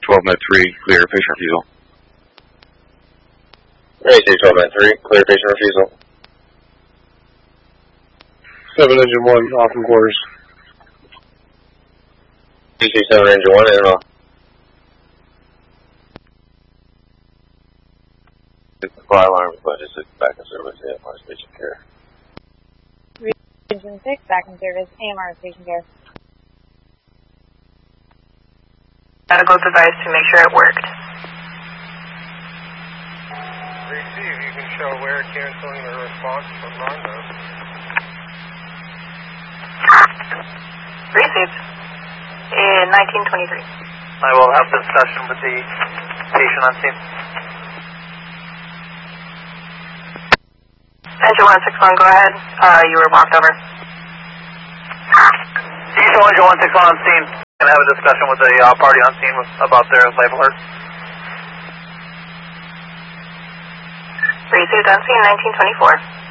12-3, clear patient refusal. Raise 12-3, clear patient refusal. 7 Engine 1, off in quarters. 227 Engine 1, in and off. Fire alarm requested back in service, AMR station care. Engine 6, back in service, AMR station care. Medical device to make sure it worked. Receive, you can show where canceling the response from Rondo. Received. In 1923. I will have discussion with the patient on scene. Engine 161, go ahead. You were walked over. Diesel Engine 161 on scene. And have a discussion with the party on scene about their life alert. Received on scene 1924.